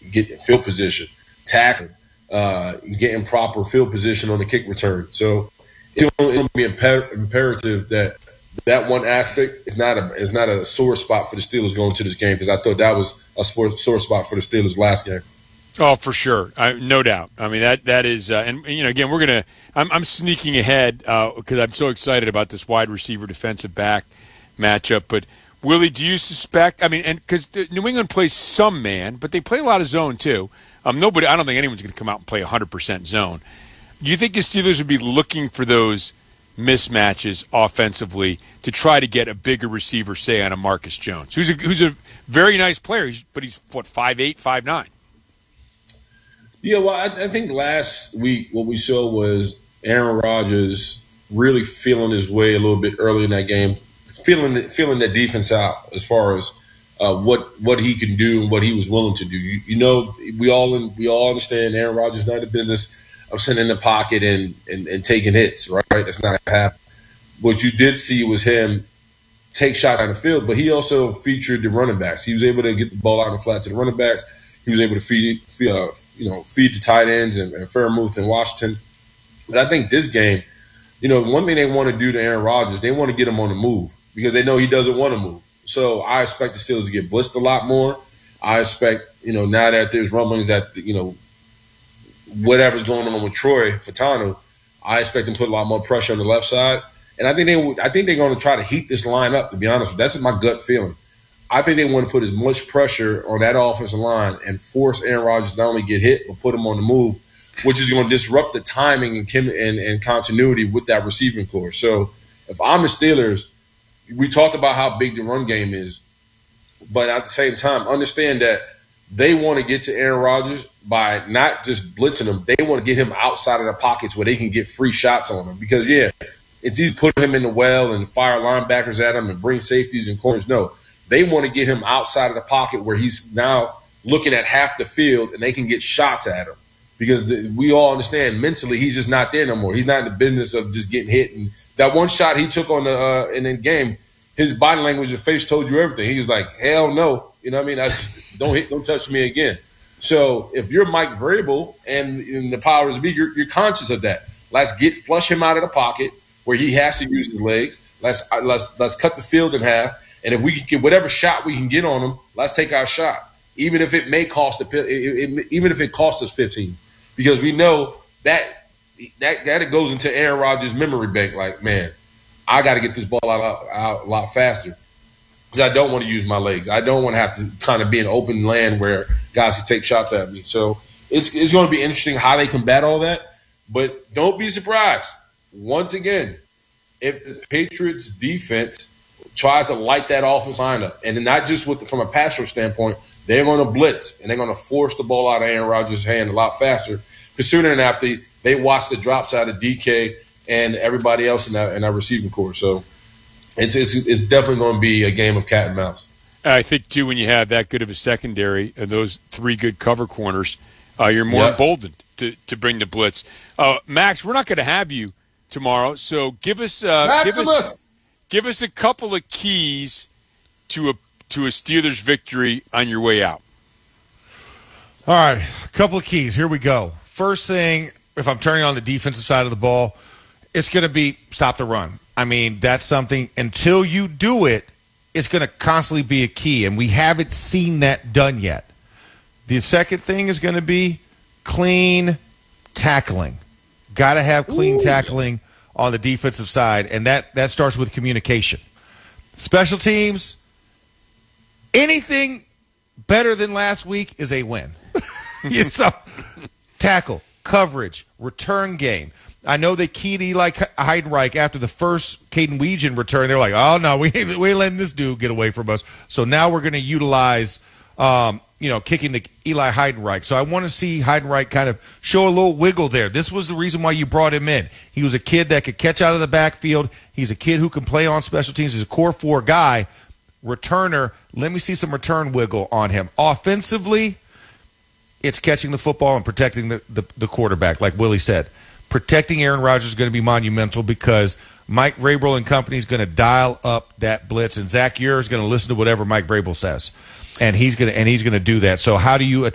get field position, tackling, getting proper field position on the kick return. So it'll be imperative that one aspect is not a sore spot for the Steelers going to this game, because I thought that was a sore spot for the Steelers last game. Oh, for sure, no doubt. I mean that is, and again I'm sneaking ahead because I'm so excited about this wide receiver defensive back matchup. But Willie, do you suspect? I mean, and because New England plays some man, but they play a lot of zone too. I don't think anyone's going to come out and play 100% zone. Do you think the Steelers would be looking for those mismatches offensively to try to get a bigger receiver, say on a Marcus Jones, who's a very nice player, but he's 5'8", 5'9"? Yeah, well, I think last week what we saw was Aaron Rodgers really feeling his way a little bit early in that game, feeling the defense out as far as what he can do and what he was willing to do. We all understand Aaron Rodgers is not in the business of sitting in the pocket and taking hits, right? That's not happening. What you did see was him take shots on the field, but he also featured the running backs. He was able to get the ball out in the flat to the running backs. He was able to feed the tight ends and Fairmouth and Washington. But I think this game, one thing they want to do to Aaron Rodgers, they want to get him on the move because they know he doesn't want to move. So I expect the Steelers to get blitzed a lot more. I expect, now that there's rumblings that, whatever's going on with Troy Fatanu, I expect them to put a lot more pressure on the left side. And I think they're going to try to heat this line up, to be honest with you. That's my gut feeling. I think they want to put as much pressure on that offensive line and force Aaron Rodgers to not only get hit, but put him on the move, which is going to disrupt the timing and continuity with that receiving core. So if I'm the Steelers, we talked about how big the run game is, but at the same time, understand that they want to get to Aaron Rodgers by not just blitzing him. They want to get him outside of the pockets where they can get free shots on him. Because, it's easy to put him in the well and fire linebackers at him and bring safeties and corners. No, they want to get him outside of the pocket where he's now looking at half the field and they can get shots at him. Because we all understand mentally he's just not there no more. He's not in the business of just getting hit. And that one shot he took on in the game, his body language and face told you everything. He was like, hell no. You know what I mean? Don't touch me again. So if you're Mike Vrabel and the powers be, you're conscious of that. Let's flush him out of the pocket where he has to use his legs. Let's cut the field in half. And if we can get whatever shot we can get on him, let's take our shot, even if it may cost even if it costs us 15, because we know that it goes into Aaron Rodgers' memory bank. Like, man, I got to get this ball out a lot faster because I don't want to use my legs. I don't want to have to kind of be in open land where guys can take shots at me. So it's going to be interesting how they combat all that. But don't be surprised. Once again, if the Patriots defense tries to light that offense line up, and not just from a pass rush standpoint, they're going to blitz and they're going to force the ball out of Aaron Rodgers' hand a lot faster. Because sooner than after, they watch the drops out of DK and everybody else in that receiving corps. So it's definitely going to be a game of cat and mouse. I think, too, when you have that good of a secondary and those three good cover corners, you're more emboldened to bring the blitz. Max, we're not going to have you tomorrow, so give us a couple of keys to a Steelers victory on your way out. All right, a couple of keys. Here we go. First thing, if I'm turning on the defensive side of the ball, it's going to be stop the run. I mean, that's something, until you do it, it's going to constantly be a key, and we haven't seen that done yet. The second thing is going to be clean tackling. Got to have clean tackling on the defensive side, and that starts with communication. Special teams, anything better than last week is a win. So, tackle, coverage, return game. I know they keyed Eli Heidenreich after the first Caden Weegan return. They're like, oh, no, we ain't letting this dude get away from us. So now we're going to utilize kicking to Eli Heidenreich. So I want to see Heidenreich kind of show a little wiggle there. This was the reason why you brought him in. He was a kid that could catch out of the backfield. He's a kid who can play on special teams. He's a core 4 guy, returner. Let me see some return wiggle on him. Offensively, it's catching the football and protecting the quarterback, like Willie said. Protecting Aaron Rodgers is going to be monumental because Mike Vrabel and company is going to dial up that blitz, and Zach Ure is going to listen to whatever Mike Vrabel says. And he's going to do that. So how do you